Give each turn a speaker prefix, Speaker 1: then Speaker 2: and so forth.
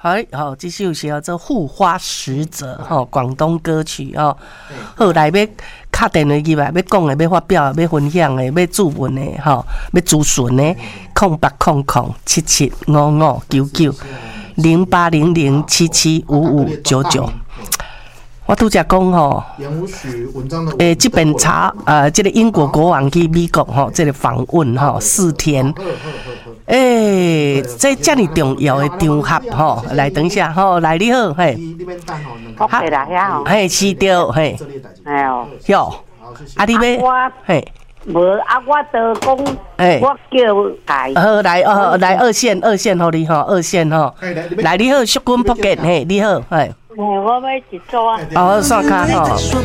Speaker 1: 好，这首是叫做《护花使者》广东歌曲哦。好，来要敲电话进来，要讲的、要发表的、要分享的、要注文的要咨询的，08007755990800775599。我拄则讲吼，这边查这个英国国王去美国吼，这个访问吼4天。这遮尔重要的场合吼，来等一下吼，来你好，嘿，
Speaker 2: 好啦，遐
Speaker 1: 嘿，是对，嘿，
Speaker 2: 哎呦，
Speaker 1: 哟，你要，嘿，
Speaker 2: 无我就讲，我叫台，
Speaker 1: 好来二线，互你吼，二线吼，来你好，淑君福建，嘿，你好，嘿，
Speaker 2: 我要一撮，
Speaker 1: 线卡吼。